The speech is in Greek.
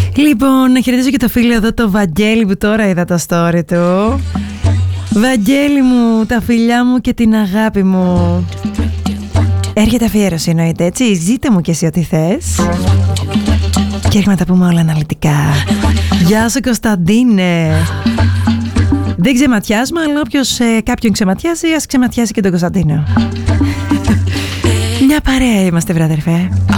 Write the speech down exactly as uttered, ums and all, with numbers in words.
Λοιπόν, να χαιρετήσω και το φίλο εδώ, το Βαγγέλη, που τώρα είδα το story του. Βαγγέλη μου, τα φιλιά μου και την αγάπη μου. Έρχεται αφιέρωση, εννοείται, έτσι. Ζήτε μου και εσύ ό,τι θες. Και έρχομαι να τα πούμε όλα αναλυτικά. Γεια σου, Κωνσταντίνε. Δεν ξεματιάζουμε, αλλά όποιος ε, κάποιον ξεματιάζει, ας ξεματιάσει και τον Κωνσταντίνο. Μια παρέα είμαστε, βρε αδερφέ.